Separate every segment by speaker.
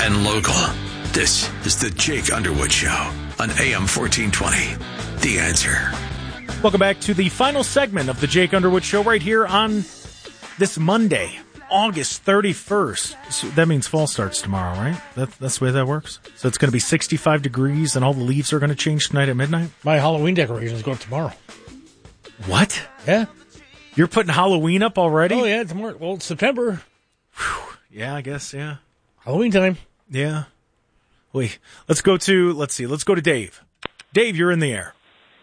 Speaker 1: and local. This is the Jake Underwood Show on AM 1420. The Answer.
Speaker 2: Welcome back to the final segment of the Jake Underwood Show right here on this Monday, August 31st. So that means fall starts tomorrow, right? That's the way that works? So it's going to be 65 degrees and all the leaves are going to change tonight at midnight?
Speaker 3: My Halloween decorations go up tomorrow.
Speaker 2: What?
Speaker 3: Yeah.
Speaker 2: You're putting Halloween up already?
Speaker 3: Oh, yeah, tomorrow. Well, it's September.
Speaker 2: Whew. Yeah, I guess, yeah.
Speaker 3: Halloween time.
Speaker 2: Yeah. Wait, let's go to Dave. Dave, you're in the air.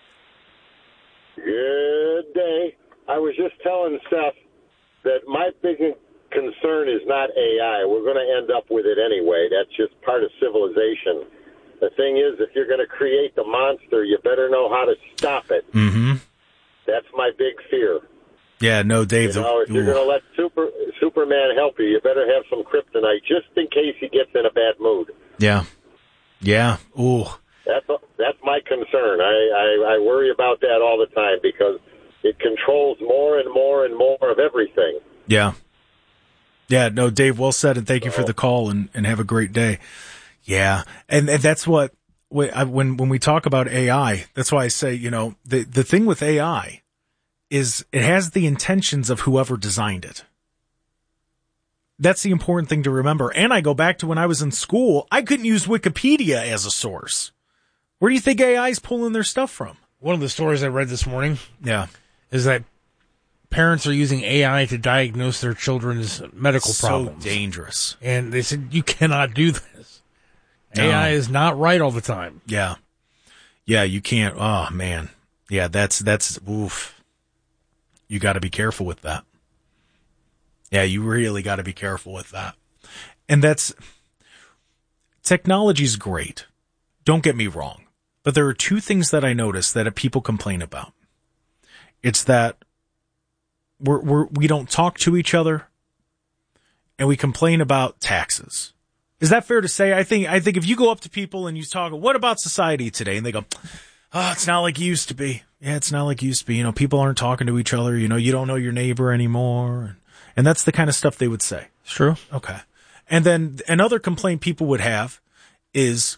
Speaker 4: Good day. I was just telling Seth that my big concern is not AI. We're going to end up with it anyway. That's just part of civilization. The thing is, if you're going to create the monster, you better know how to stop it.
Speaker 2: Mm-hmm.
Speaker 4: That's my big fear.
Speaker 2: Yeah, no, Dave.
Speaker 4: If you're going to let Superman help you, you better have some kryptonite just in case he gets in a bad mood.
Speaker 2: Yeah. Yeah. Ooh.
Speaker 4: That's my concern. I worry about that all the time because it controls more and more and more of everything.
Speaker 2: Yeah. Yeah, no, Dave, well said, and thank you for the call, and have a great day. Yeah, and that's what, when we talk about AI, that's why I say, the thing with AI is it has the intentions of whoever designed it. That's the important thing to remember. And I go back to when I was in school, I couldn't use Wikipedia as a source. Where do you think AI is pulling their stuff from?
Speaker 3: One of the stories I read this morning
Speaker 2: is
Speaker 3: that parents are using AI to diagnose their children's medical problems.
Speaker 2: So dangerous.
Speaker 3: And they said, you cannot do this.
Speaker 2: No.
Speaker 3: AI is not right all the time.
Speaker 2: Yeah. Yeah, you can't. Oh, man. Yeah, that's oof. You got to be careful with that. Yeah, you really got to be careful with that. And technology's great. Don't get me wrong. But there are two things that I notice that people complain about. It's that we don't talk to each other, and we complain about taxes. Is that fair to say? I think if you go up to people and you talk, what about society today? And they go, oh, it's not like it used to be. Yeah, it's not like it used to be. People aren't talking to each other. You don't know your neighbor anymore. And that's the kind of stuff they would say.
Speaker 3: It's true.
Speaker 2: Okay. And then another complaint people would have is,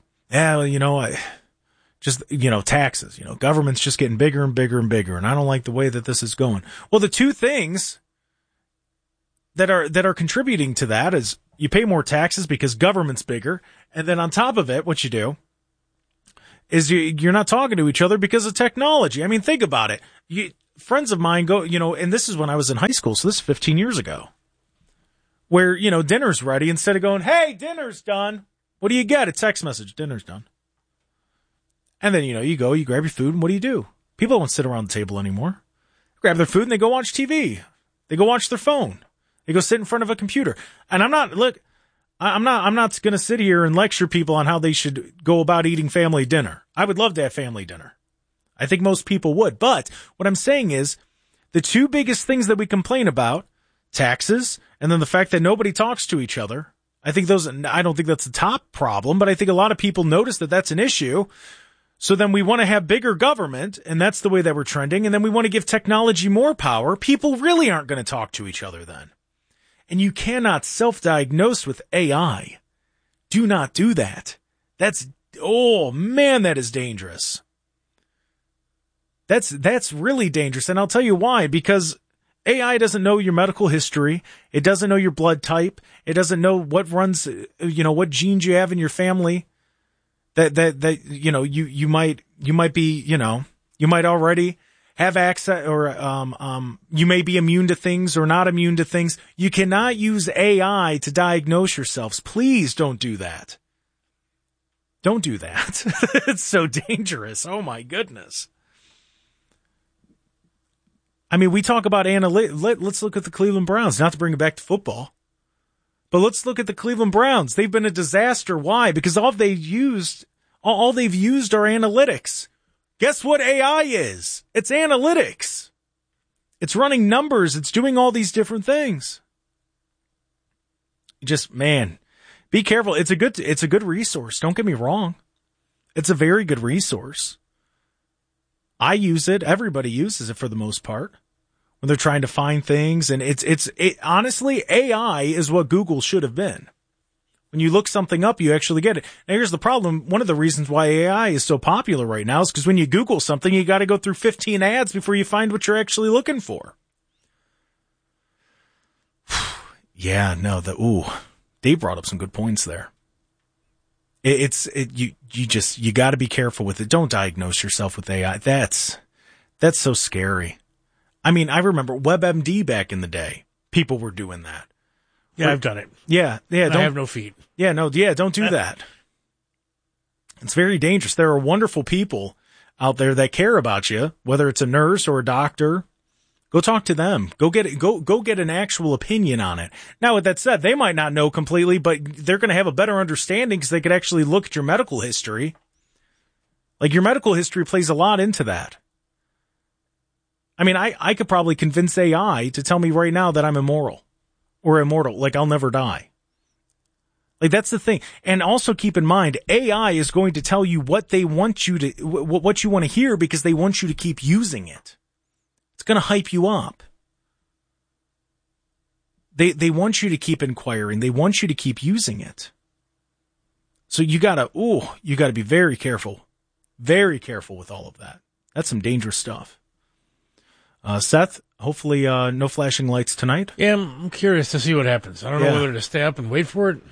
Speaker 2: taxes, government's just getting bigger and bigger and bigger. And I don't like the way that this is going. Well, the two things that are contributing to that is you pay more taxes because government's bigger. And then on top of it, what you do is you're not talking to each other because of technology. I mean, think about it. Friends of mine go, and this is when I was in high school. So this is 15 years ago where, dinner's ready. Instead of going, hey, dinner's done. What do you get? A text message. Dinner's done. And then, you go, you grab your food, and what do? People don't sit around the table anymore. They grab their food and they go watch TV. They go watch their phone. They go sit in front of a computer. And I'm not going to sit here and lecture people on how they should go about eating family dinner. I would love to have family dinner. I think most people would. But what I'm saying is the two biggest things that we complain about, taxes, and then the fact that nobody talks to each other. I don't think that's the top problem, but I think a lot of people notice that that's an issue. So then we want to have bigger government, and that's the way that we're trending. And then we want to give technology more power. People really aren't going to talk to each other then. And you cannot self-diagnose with AI. Do not do that. Oh man, that is dangerous. That's really dangerous. And I'll tell you why, because AI doesn't know your medical history. It doesn't know your blood type. It doesn't know what runs, what genes you have in your family. That you might be, you might already have access, or you may be immune to things or not immune to things. You cannot use AI to diagnose yourselves. Please don't do that. Don't do that. It's so dangerous. Oh my goodness. I mean, we talk about analytics. Let's look at the Cleveland Browns, not to bring it back to football. But let's look at the Cleveland Browns. They've been a disaster. Why? Because all they've used are analytics. Guess what AI is? It's analytics. It's running numbers. It's doing all these different things. Just, man, be careful. It's a good resource. Don't get me wrong. It's a very good resource. I use it. Everybody uses it for the most part when they're trying to find things. And honestly, AI is what Google should have been. When you look something up, you actually get it. Now, here's the problem. One of the reasons why AI is so popular right now is because when you Google something, you got to go through 15 ads before you find what you're actually looking for. Yeah, no, Dave brought up some good points there. You got to be careful with it. Don't diagnose yourself with AI. That's so scary. I mean, I remember WebMD back in the day. People were doing that.
Speaker 3: Yeah, I've done it.
Speaker 2: Yeah.
Speaker 3: I have no feet.
Speaker 2: Don't do that. It's very dangerous. There are wonderful people out there that care about you, whether it's a nurse or a doctor. Go talk to them. Go get an actual opinion on it. Now, with that said, they might not know completely, but they're going to have a better understanding because they could actually look at your medical history. Like, your medical history plays a lot into that. I mean, I could probably convince AI to tell me right now that I'm immoral or immortal, like I'll never die. Like, that's the thing. And also keep in mind, AI is going to tell you what they want you to, what you want to hear because they want you to keep using it. It's going to hype you up. They want you to keep inquiring. They want you to keep using it. So you gotta be very careful with all of that. That's some dangerous stuff. Seth, hopefully, no flashing lights tonight.
Speaker 3: Yeah, I'm curious to see what happens. I don't know whether to stay up and wait for it.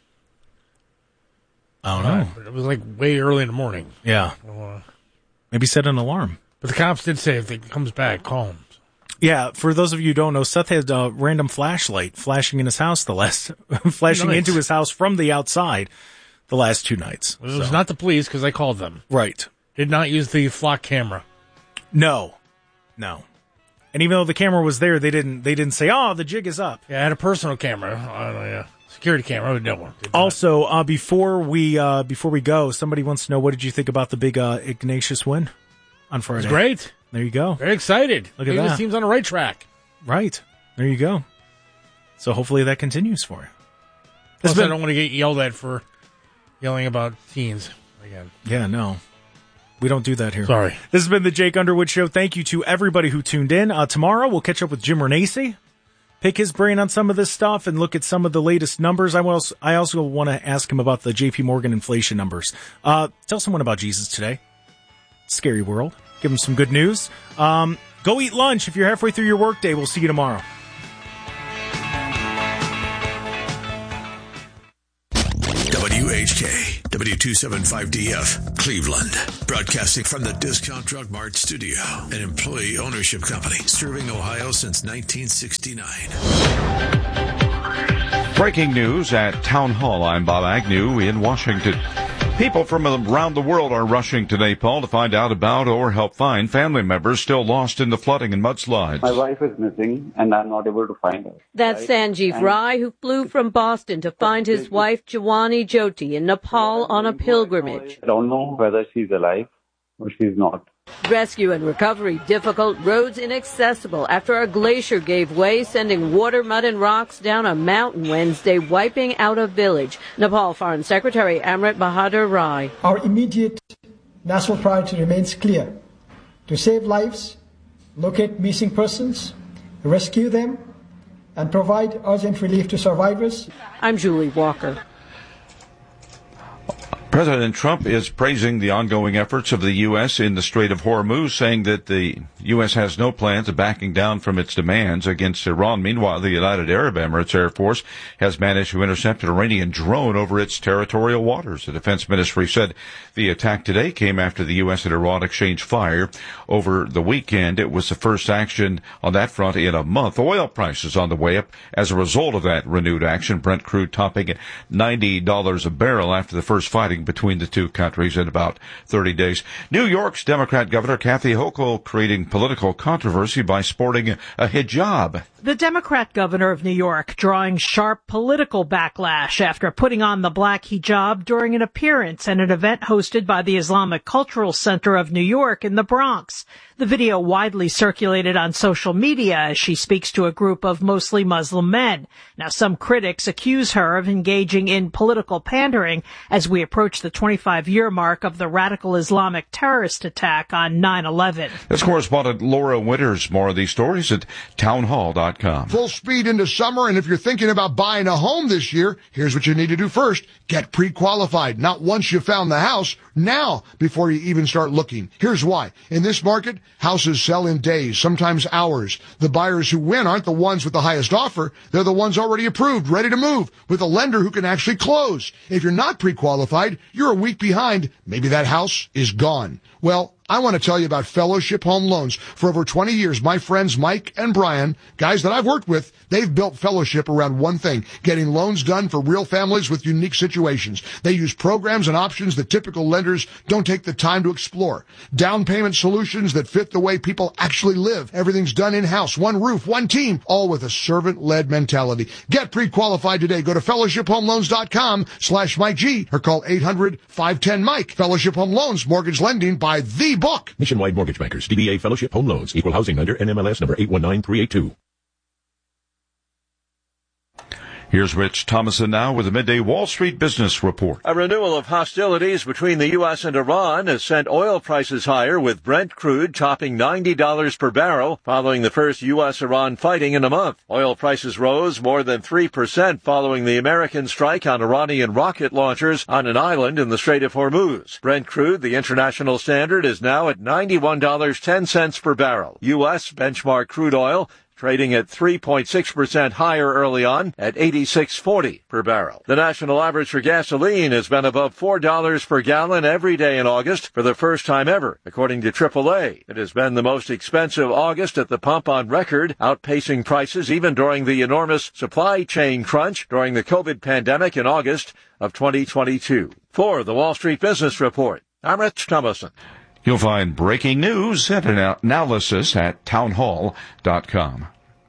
Speaker 2: I don't know.
Speaker 3: But it was like way early in the morning.
Speaker 2: Yeah.
Speaker 3: So,
Speaker 2: maybe set an alarm.
Speaker 3: But the cops did say if it comes back, call him.
Speaker 2: Yeah, for those of you who don't know, Seth had a random flashlight flashing in his house into his house from the outside the last 2 nights.
Speaker 3: Well, it was not the police because I called them.
Speaker 2: Right.
Speaker 3: Did not use the flock camera.
Speaker 2: No. And even though the camera was there, they didn't say, "Oh, the jig is up."
Speaker 3: Yeah, I had a personal camera, security camera. No.
Speaker 2: Also, before we go, somebody wants to know, what did you think about the big Ignatius win on Friday?
Speaker 3: It was great.
Speaker 2: There you go.
Speaker 3: Very excited.
Speaker 2: Look at that.
Speaker 3: This team's on the right track.
Speaker 2: Right. There you go. So hopefully that continues for you.
Speaker 3: Plus, I don't want to get yelled at for yelling about teens again.
Speaker 2: Yeah, no. We don't do that here.
Speaker 3: Sorry.
Speaker 2: This has been the Jake Underwood Show. Thank you to everybody who tuned in. Tomorrow we'll catch up with Jim Renacci, pick his brain on some of this stuff, and look at some of the latest numbers. I also want to ask him about the J.P. Morgan inflation numbers. Tell someone about Jesus today. Scary world. Give him some good news. Go eat lunch if you're halfway through your workday. We'll see you tomorrow.
Speaker 1: WHK, W275DF, Cleveland. Broadcasting from the Discount Drug Mart studio. An employee ownership company serving Ohio since 1969.
Speaker 5: Breaking news at Town Hall. I'm Bob Agnew in Washington. People from around the world are rushing to Nepal to find out about or help find family members still lost in the flooding and mudslides.
Speaker 6: My wife is missing, and I'm not able to find her.
Speaker 7: That's Sanjeev Rai, who flew from Boston to find his wife, Jawani Jyoti, in Nepal on a pilgrimage.
Speaker 6: I don't know whether she's alive or she's not.
Speaker 7: Rescue and recovery difficult, roads inaccessible after a glacier gave way, sending water, mud, and rocks down a mountain Wednesday, wiping out a village. Nepal Foreign Secretary Amrit Bahadur Rai.
Speaker 8: Our immediate national priority remains clear: to save lives, locate missing persons, rescue them, and provide urgent relief to survivors.
Speaker 7: I'm Julie Walker.
Speaker 5: President Trump is praising the ongoing efforts of the U.S. in the Strait of Hormuz, saying that the U.S. has no plans of backing down from its demands against Iran. Meanwhile, the United Arab Emirates Air Force has managed to intercept an Iranian drone over its territorial waters. The Defense Ministry said the attack today came after the U.S. and Iran exchanged fire over the weekend. It was the first action on that front in a month. Oil prices on the way up as a result of that renewed action. Brent crude topping at $90 a barrel after the first fighting between the two countries in about 30 days. New York's Democrat Governor Kathy Hochul creating political controversy by sporting a hijab.
Speaker 9: The Democrat governor of New York drawing sharp political backlash after putting on the black hijab during an appearance at an event hosted by the Islamic Cultural Center of New York in the Bronx. The video widely circulated on social media as she speaks to a group of mostly Muslim men. Now, some critics accuse her of engaging in political pandering as we approach the 25-year mark of the radical Islamic terrorist attack on 9/11.
Speaker 5: That's correspondent Laura Winters. More of these stories at townhall.com.
Speaker 10: Full speed into summer, and if you're thinking about buying a home this year, here's what you need to do first. Get pre-qualified. Not once you found the house, now before you even start looking. Here's why. In this market, houses sell in days, sometimes hours. The buyers who win aren't the ones with the highest offer. They're the ones already approved, ready to move, with a lender who can actually close. If you're not pre-qualified, you're a week behind. Maybe that house is gone. Well, I want to tell you about Fellowship Home Loans. For over 20 years, my friends Mike and Brian, guys that I've worked with, they've built Fellowship around one thing, getting loans done for real families with unique situations. They use programs and options that typical lenders don't take the time to explore. Down payment solutions that fit the way people actually live. Everything's done in-house, one roof, one team, all with a servant-led mentality. Get pre-qualified today. Go to fellowshiphomeloans.com/Mike G or call 800-510-MIKE. Fellowship Home Loans, mortgage lending by the book.
Speaker 11: Nationwide Mortgage Bankers, DBA Fellowship Home Loans, Equal Housing Lender, NMLS number 819382.
Speaker 5: Here's Rich Thomason now with the Midday Wall Street Business Report.
Speaker 12: A renewal of hostilities between the U.S. and Iran has sent oil prices higher, with Brent crude topping $90 per barrel following the first U.S.-Iran fighting in a month. Oil prices rose more than 3% following the American strike on Iranian rocket launchers on an island in the Strait of Hormuz. Brent crude, the international standard, is now at $91.10 per barrel. U.S. benchmark crude oil trading at 3.6% higher early on at $86.40 per barrel. The national average for gasoline has been above $4 per gallon every day in August for the first time ever, according to AAA. It has been the most expensive August at the pump on record, outpacing prices even during the enormous supply chain crunch during the COVID pandemic in August of 2022. For the Wall Street Business Report, I'm Rich Thomason.
Speaker 5: You'll find breaking news and analysis at townhall.com.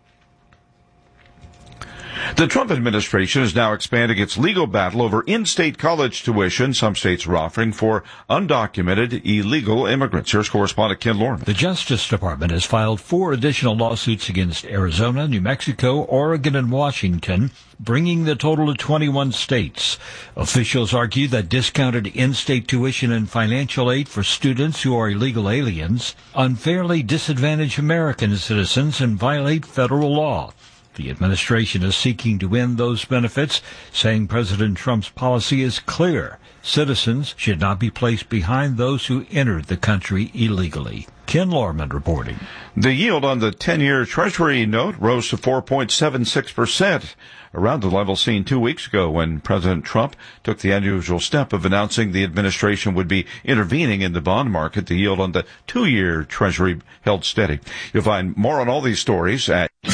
Speaker 5: The Trump administration is now expanding its legal battle over in-state college tuition some states are offering for undocumented illegal immigrants. Here's correspondent Ken Lorman.
Speaker 13: The Justice Department has filed 4 additional lawsuits against Arizona, New Mexico, Oregon, and Washington, bringing the total to 21 states. Officials argue that discounted in-state tuition and financial aid for students who are illegal aliens unfairly disadvantage American citizens and violate federal law. The administration is seeking to end those benefits, saying President Trump's policy is clear. Citizens should not be placed behind those who entered the country illegally. Ken Lorman reporting.
Speaker 5: The yield on the 10-year Treasury note rose to 4.76%, around the level seen 2 weeks ago when President Trump took the unusual step of announcing the administration would be intervening in the bond market. The yield on the 2-year Treasury held steady. You'll find more on all these stories at